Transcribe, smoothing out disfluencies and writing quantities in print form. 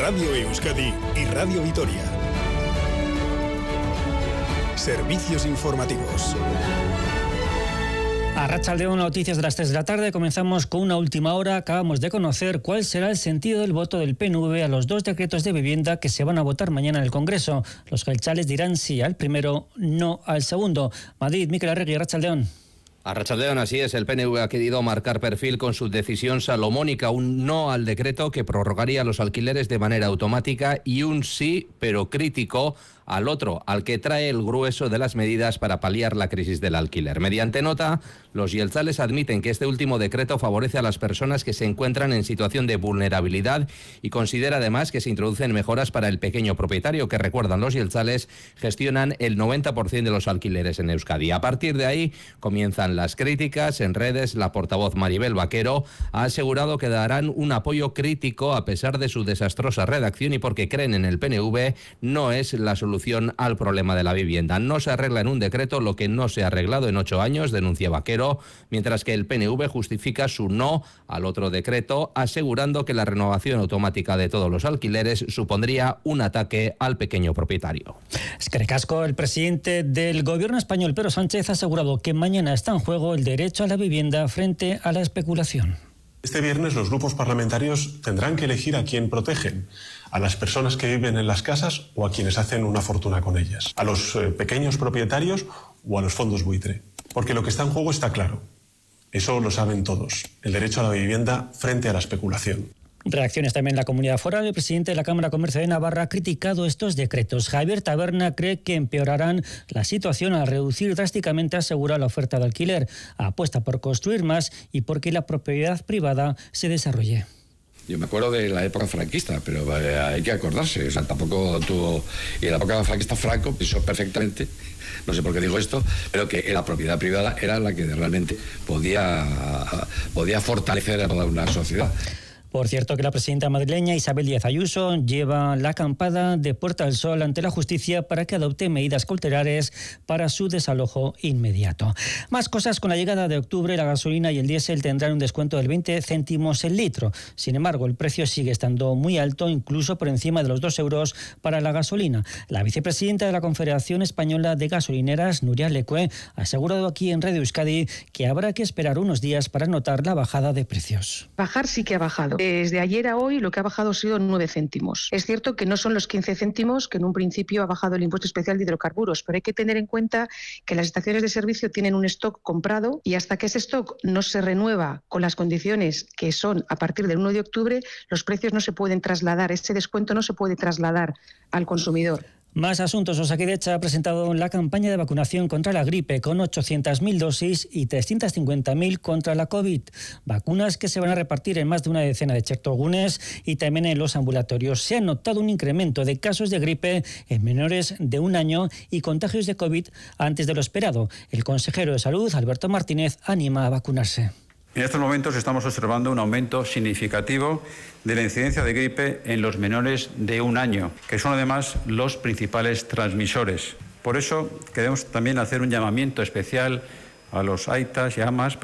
Radio Euskadi y Radio Vitoria. Servicios informativos. Arratsaldeon, noticias de las 3 de la tarde. Comenzamos con una última hora. Acabamos de conocer cuál será el sentido del voto del PNV a los 2 decretos de vivienda que se van a votar mañana en el Congreso. Los geltzales dirán sí al primero, no al segundo. Madrid, Mikel Arregui, arratsaldeon. Arratsaldeon, así es, el PNV ha querido marcar perfil con su decisión salomónica, un no al decreto que prorrogaría los alquileres de manera automática y un sí, pero crítico, al otro, al que trae el grueso de las medidas para paliar la crisis del alquiler. Mediante nota, los jeltzales admiten que este último decreto favorece a las personas que se encuentran en situación de vulnerabilidad y considera además que se introducen mejoras para el pequeño propietario, que, recuerdan los jeltzales, gestionan el 90% de los alquileres en Euskadi. A partir de ahí comienzan las críticas. En redes, la portavoz Maribel Vaquero ha asegurado que darán un apoyo crítico a pesar de su desastrosa redacción y porque creen en el PNV no es la solución al problema de la vivienda. No se arregla en un decreto lo que no se ha arreglado en 8 años, denuncia Vaquero, mientras que el PNV justifica su no al otro decreto, asegurando que la renovación automática de todos los alquileres supondría un ataque al pequeño propietario. Eskerrik asko. El presidente del gobierno español, Pedro Sánchez, ha asegurado que mañana está en juego el derecho a la vivienda frente a la especulación. Este viernes los grupos parlamentarios tendrán que elegir a quién protegen, a las personas que viven en las casas o a quienes hacen una fortuna con ellas, a los pequeños propietarios o a los fondos buitre. Porque lo que está en juego está claro, eso lo saben todos, el derecho a la vivienda frente a la especulación. Reacciones también en la comunidad foral. El presidente de la Cámara de Comercio de Navarra ha criticado estos decretos. Javier Taberna cree que empeorarán la situación al reducir drásticamente, asegura, la oferta de alquiler. Apuesta por construir más y porque la propiedad privada se desarrolle. Yo me acuerdo de la época franquista, pero hay que acordarse, o sea, tampoco tuvo... Y en la época franquista Franco pensó perfectamente, no sé por qué digo esto, pero que la propiedad privada era la que realmente podía fortalecer a toda una sociedad. Por cierto, que la presidenta madrileña Isabel Díaz Ayuso lleva la acampada de Puerta del Sol ante la justicia para que adopte medidas cautelares para su desalojo inmediato. Más cosas. Con la llegada de octubre, la gasolina y el diésel tendrán un descuento del 20 céntimos el litro. Sin embargo, el precio sigue estando muy alto, incluso por encima de los 2 euros para la gasolina. La vicepresidenta de la Confederación Española de Gasolineras, Nuria Lecue, ha asegurado aquí en Radio Euskadi que habrá que esperar unos días para notar la bajada de precios. Bajar sí que ha bajado. Desde ayer a hoy lo que ha bajado ha sido 9 céntimos. Es cierto que no son los 15 céntimos que en un principio ha bajado el impuesto especial de hidrocarburos, pero hay que tener en cuenta que las estaciones de servicio tienen un stock comprado y hasta que ese stock no se renueva con las condiciones que son a partir del 1 de octubre, los precios no se pueden trasladar, ese descuento no se puede trasladar al consumidor. Más asuntos. Osakidetza ha presentado la campaña de vacunación contra la gripe con 800.000 dosis y 350.000 contra la COVID. Vacunas que se van a repartir en más de una decena de txertogunes y también en los ambulatorios. Se ha notado un incremento de casos de gripe en menores de 1 año y contagios de COVID antes de lo esperado. El consejero de Salud, Alberto Martínez, anima a vacunarse. En estos momentos estamos observando un aumento significativo de la incidencia de gripe en los menores de 1 año, que son además los principales transmisores. Por eso queremos también hacer un llamamiento especial a los aitas y amas